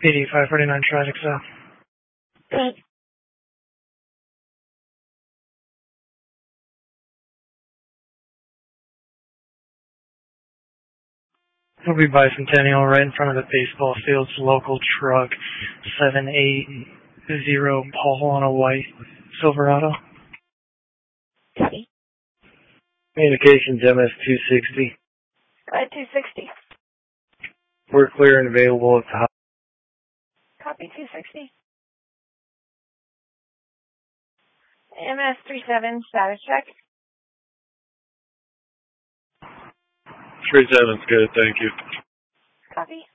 PD 549 traffic stop. Good. It'll be bicentennial right in front of the baseball fields. Local truck 780 Paul on a white Silverado. Copy. Communications MS-260. Go ahead, 260. We're clear and available at the hot. Copy, 260. MS-37, status check. 37's good, thank you. Copy.